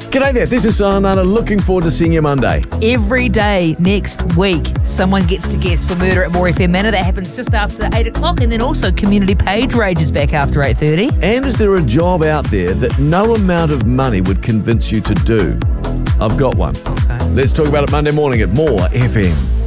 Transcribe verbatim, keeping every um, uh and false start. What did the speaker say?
G'day there, this is Sayonara. Looking forward to seeing you Monday. Every day next week, someone gets to guest for Murder at More F M Manor. That happens just after eight o'clock, and then also Community Page Rage is back after eight thirty. And is there a job out there that no amount of money would convince you to do? I've got one. Okay. Let's talk about it Monday morning at More F M.